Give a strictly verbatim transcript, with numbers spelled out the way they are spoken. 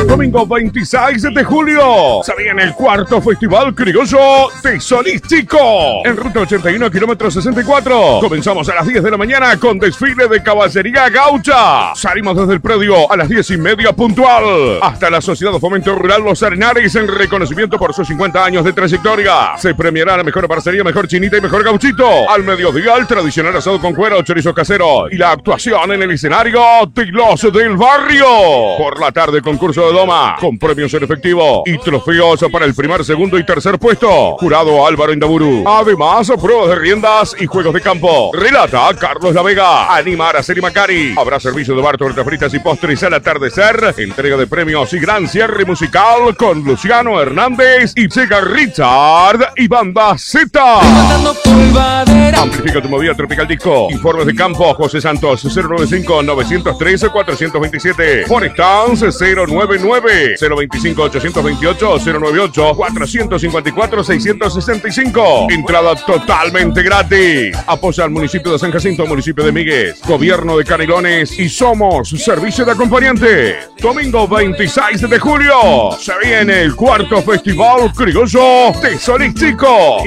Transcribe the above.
Domingo veintiséis de julio se viene el cuarto Festival Criollo Tesolístico en ruta ochenta y uno, kilómetro sesenta y cuatro. Comenzamos a las diez de la mañana con desfile de caballería gaucha. Salimos desde el predio a las diez y media puntual hasta la Sociedad de Fomento Rural Los Arenares en reconocimiento por sus cincuenta años de trayectoria. Se premiará la mejor parcería, mejor chinita y mejor gauchito. Al mediodía el tradicional asado con cuero, chorizo casero y la actuación en el escenario de los del barrio. Por la tarde concurso de doma con premios en efectivo y trofeos para el primer, segundo y tercer puesto. Jurado Álvaro Indaburu. Además, pruebas de riendas y juegos de campo. Relata Carlos La Vega. Anima Araceli Macari. Habrá servicio de bar, tortas fritas y postres al atardecer. Entrega de premios y gran cierre musical con Luciano Hernández y llega Richard y Banda Z. Amplifica tu movida Tropical Disco. Informes de campo José Santos cero noventa y cinco, novecientos trece, cuatrocientos veintisiete. Forestance cero noventa y nueve, cero veinticinco, ochocientos veintiocho, cero noventa y ocho, cuatrocientos cincuenta y cuatro, seiscientos sesenta y cinco. Entrada totalmente gratis. Apoya al municipio de San Jacinto, municipio de Míguez, gobierno de Canelones y Somos servicio de acompañante. Domingo veintiséis de julio se viene el cuarto Festival Criollo Tesolístico.